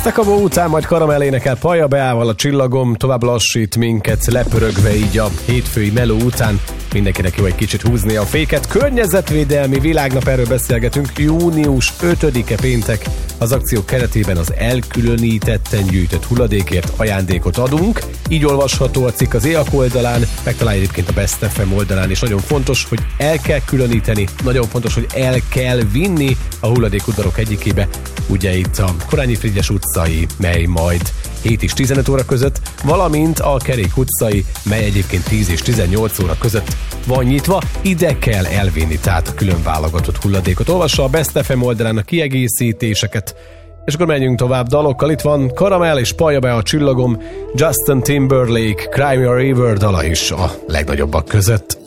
Szabó után majd Karamell énekel Pallja Beával, a Csillagom tovább lassít minket, lepörögve így a hétfői meló után. Mindenkinek jó egy kicsit húzni a féket. Környezetvédelmi világnap, erről beszélgetünk. Június 5-e péntek. Az akció keretében az elkülönítetten gyűjtött hulladékért ajándékot adunk. Így olvasható a cikk az EAK oldalán, megtalálja egyébként a Best FM oldalán, és nagyon fontos, hogy el kell különíteni, nagyon fontos, hogy el kell vinni a hulladékudvarok egyikébe, ugye itt a Korányi Frigyes utcai, mely majd 7 és 15 óra között, valamint a Kerék utcai, mely egyébként 10 és 18 óra között van nyitva, ide kell elvinni tehát a külön válogatott hulladékot. Olvassa a Best FM oldalán a kiegészítéseket, és akkor menjünk tovább dalokkal. Itt van Karamell és Pallja Be, a Csillagom, Justin Timberlake, Cry Me a River dala is a legnagyobbak között.